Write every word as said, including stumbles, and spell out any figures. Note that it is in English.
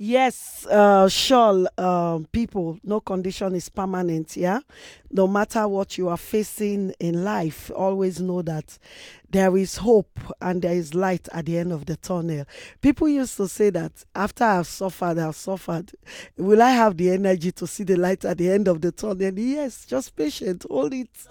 Yes, uh, sure. Um, people, no condition is permanent. Yeah, no matter what you are facing in life, always know that there is hope and there is light at the end of the tunnel. People used to say that after I've suffered, I've suffered. Will I have the energy to see the light at the end of the tunnel? Yes, just patient, hold it.